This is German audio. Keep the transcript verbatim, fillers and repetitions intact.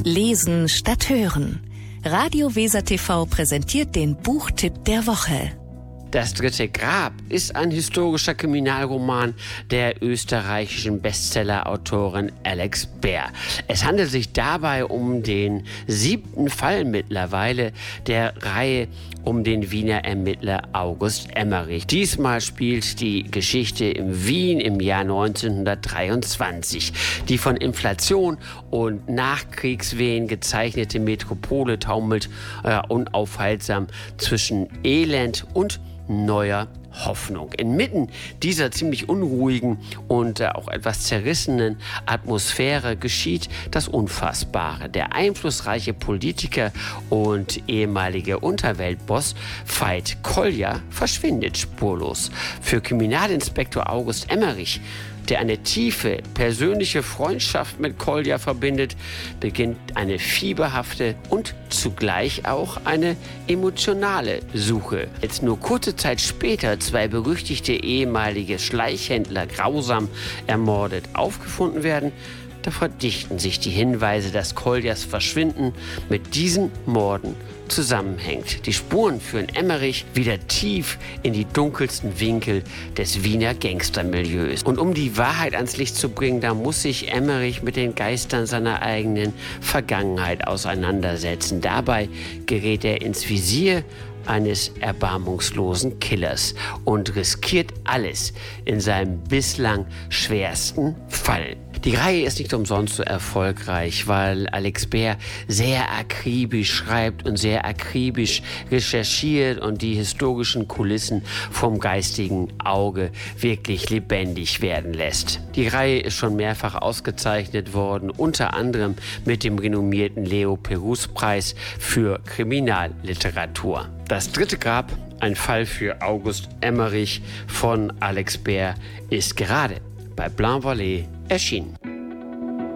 Lesen statt Hören. Radio Weser T V präsentiert den Buchtipp der Woche. Das dritte Grab ist ein historischer Kriminalroman der österreichischen Bestseller-Autorin Alex Baer. Es handelt sich dabei um den siebten Fall mittlerweile der Reihe um den Wiener Ermittler August Emmerich. Diesmal spielt die Geschichte in Wien im Jahr neunzehnhundertdreiundzwanzig. Die von Inflation und Nachkriegswehen gezeichnete Metropole taumelt äh, unaufhaltsam zwischen Elend und neuer Hoffnung. Inmitten dieser ziemlich unruhigen und äh, auch etwas zerrissenen Atmosphäre geschieht das Unfassbare. Der einflussreiche Politiker und ehemalige Unterweltboss Veit Kolja verschwindet spurlos. Für Kriminalinspektor August Emmerich, der eine tiefe persönliche Freundschaft mit Kolja verbindet, beginnt eine fieberhafte und zugleich auch eine emotionale Suche. Jetzt nur kurze Zeit später zwei berüchtigte ehemalige Schleichhändler grausam ermordet aufgefunden werden, da verdichten sich die Hinweise, dass Koljas Verschwinden mit diesen Morden zusammenhängt. Die Spuren führen Emmerich wieder tief in die dunkelsten Winkel des Wiener Gangstermilieus. Und um die Wahrheit ans Licht zu bringen, da muss sich Emmerich mit den Geistern seiner eigenen Vergangenheit auseinandersetzen. Dabei gerät er ins Visier eines erbarmungslosen Killers und riskiert alles in seinem bislang schwersten Fall. Die Reihe ist nicht umsonst so erfolgreich, weil Alex Baer sehr akribisch schreibt und sehr akribisch recherchiert und die historischen Kulissen vom geistigen Auge wirklich lebendig werden lässt. Die Reihe ist schon mehrfach ausgezeichnet worden, unter anderem mit dem renommierten Leo Perus-Preis für Kriminalliteratur. Das dritte Grab, ein Fall für August Emmerich von Alex Baer, ist gerade bei Blanc Vallée erschienen.